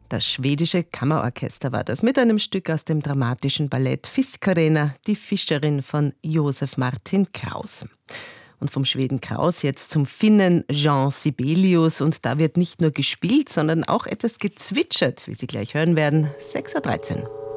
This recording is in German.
Das schwedische Kammerorchester war das mit einem Stück aus dem dramatischen Ballett Fiskarena, die Fischerin von Josef Martin Kraus. Und vom Schweden Kraus jetzt zum Finnen Jean Sibelius. Und da wird nicht nur gespielt, sondern auch etwas gezwitschert, wie Sie gleich hören werden. 6:13 Uhr.